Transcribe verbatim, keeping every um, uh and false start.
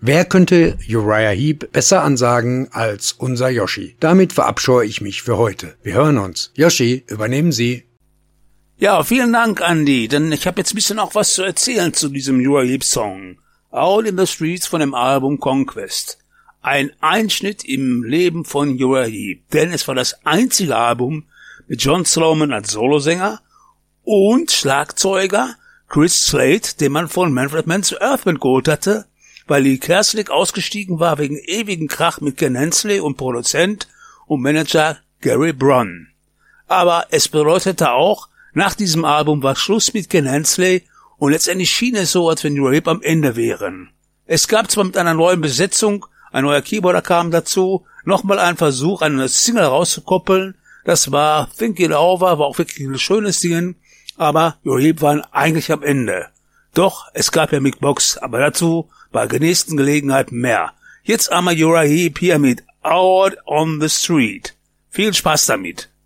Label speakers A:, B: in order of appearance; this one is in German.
A: Wer könnte Uriah Heep besser ansagen als unser Yoshi? Damit verabscheue ich mich für heute. Wir hören uns. Yoshi, übernehmen Sie.
B: Ja, vielen Dank, Andy, denn ich habe jetzt ein bisschen auch was zu erzählen zu diesem Uriah Heep Song. Out in the Streets von dem Album Conquest. Ein Einschnitt im Leben von Uriah Heep, denn es war das einzige Album mit John Sloman als Solosänger und Schlagzeuger Chris Slade, den man von Manfred Mann zu Earthband geholt hatte, weil Lee Kerslake ausgestiegen war wegen ewigen Krach mit Ken Hensley und Produzent und Manager Gary Brunn. Aber es bedeutete auch, nach diesem Album war Schluss mit Ken Hensley und letztendlich schien es so, als wenn Uriah Heep am Ende wären. Es gab zwar mit einer neuen Besetzung, ein neuer Keyboarder kam dazu, nochmal ein Versuch, eine Single rauszukoppeln. Das war Think It Over, war auch wirklich ein schönes Ding, aber Uriah Heep waren eigentlich am Ende. Doch, es gab ja Mick Box, aber dazu bei der nächsten Gelegenheit mehr. Jetzt einmal Uriah Heep hier mit Out on the Street. Viel Spaß damit.